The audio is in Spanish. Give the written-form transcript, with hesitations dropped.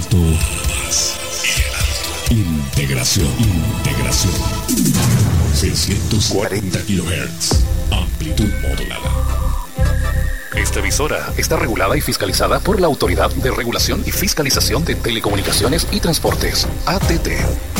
Esto es Integración. 640 kHz. Amplitud modulada. Esta emisora está regulada y fiscalizada por la Autoridad de Regulación y Fiscalización de Telecomunicaciones y Transportes, ATT.